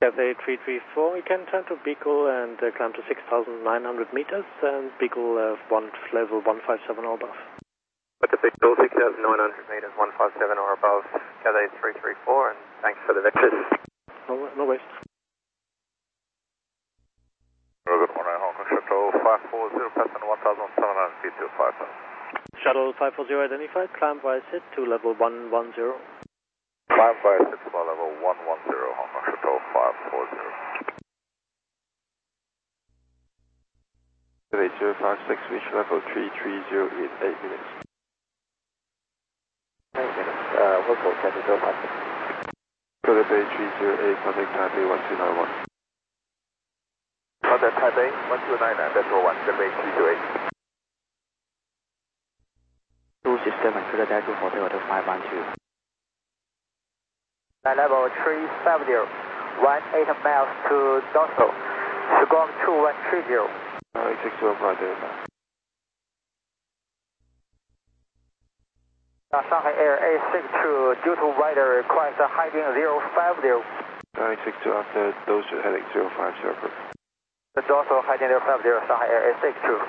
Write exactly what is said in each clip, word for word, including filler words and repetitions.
Cathay three three four, you can turn to Beagle and uh, climb to six thousand nine hundred meters, and Beagle uh, one, level one five seven or above. Cathay Beagle six thousand nine hundred meters, one five seven or above, Cathay three three four, and thanks for the vectors. No, no waste. Good morning, Hong Kong Shuttle five four zero, passing one thousand seven hundred feet to five thousand. Shuttle five four zero identified, climb by sit to level one one zero. Climb by sit to level one one zero, Hong Kong Shuttle five four zero. eight zero five six, reach level three three zero in eight minutes. eight minutes, uh, we'll go Cathay zero five six. Cathay Bay three zero eight, contact Taipei one two nine one. Contact Taipei one two nine nine, decimal one, Cathay three zero eight. two six seven, clear that to hotel to five one two. Level three seven zero, one eight miles to Dorsal, Shigong two one three zero. Uh, six zero five zero five. Shanghai Air A six two, due to weather requires a heading zero five zero. nine six two after those heading zero five zero. The Dorsal heading zero five zero, Shanghai Air A six two.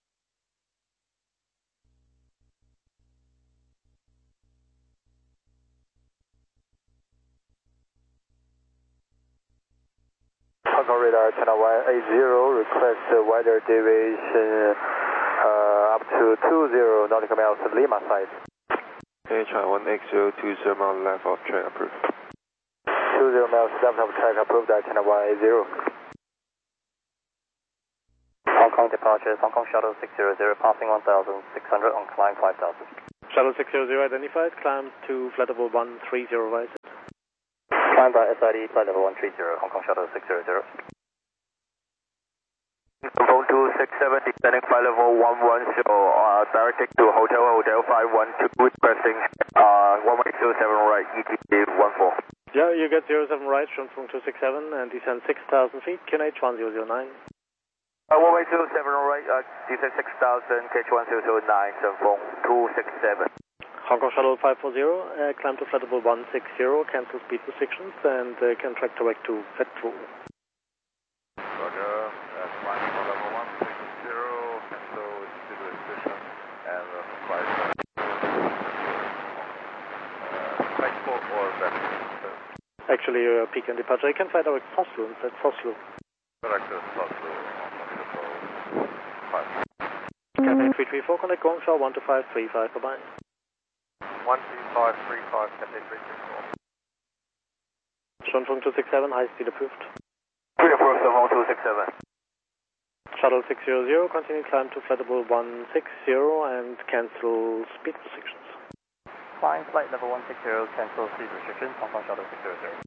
Hong Kong radar channel one eight zero, request weather deviation uh, up to two zero nautical miles Lima side. H I one X zero two zero mile left of track approved. two zero miles left of track approved at channel one eight zero. Hong Kong departures, Hong Kong shuttle six zero zero, passing one thousand six hundred on climb five thousand. Shuttle six zero zero identified, climb to flight level one three zero right. Climb by S I D, flight level one three zero, Hong Kong shuttle six zero zero. Phone two six seven, descending flight level one one zero, uh, directing to Hotel Hotel five one two, requesting uh, one one zero seven right, E T one four. Yeah, you get zero seven right from phone two six seven and descend six thousand feet, Q N H one zero zero nine. Uh, one one zero seven right, uh, descend six thousand, K H one zero zero nine, seven phone two six seven. Hong Kong Shuttle five four zero, uh, climb to flight level one six zero, cancel speed restrictions, and uh, can track direct to Vetro. Roger, uh, climb for level one six zero, cancel speed restriction, and uh, flight uh, transport or vector. Actually, uh, peak and departure, you can fly direct Foslo instead, Foslo. Direct to Foslo, Hong Kong Shuttle five. Cathay three three four, connect Guangzhou one two five three five, bye-bye. one two five three five, Cathay three three four. Shunfeng two six seven, high speed approved. three approved, phone two six seven. Shuttle six zero zero, continue climb to flight level one six zero and cancel speed restrictions. Flying flight level one six zero, cancel speed restrictions, Hong Kong shuttle six zero zero.